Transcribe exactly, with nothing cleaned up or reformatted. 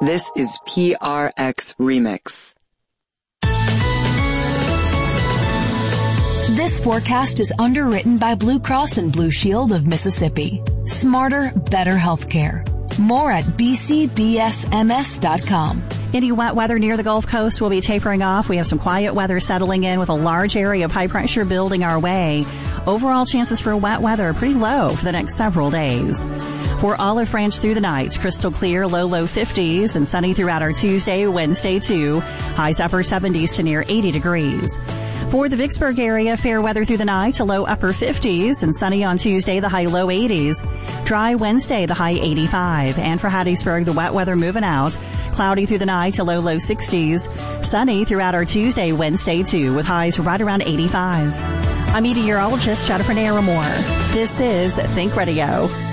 This is P R X Remix. This forecast is underwritten by Blue Cross and Blue Shield of Mississippi. Smarter, better healthcare. More at b c b s m s dot com. Any wet weather near the Gulf Coast will be tapering off. We have some quiet weather settling in with a large area of high pressure building our way. Overall chances for wet weather are pretty low for the next several days. For Olive Branch through the night, crystal clear, low, low fifties, and sunny throughout our Tuesday, Wednesday too. Highs upper seventies to near eighty degrees. For the Vicksburg area, fair weather through the night, a low upper fifties, and sunny on Tuesday, the high low eighties. Dry Wednesday, the high eighty-five. And for Hattiesburg, the wet weather moving out. Cloudy through the night, a low low sixties. Sunny throughout our Tuesday, Wednesday too, with highs right around eighty-five. I'm meteorologist Jennifer Naramore. This is Think Radio.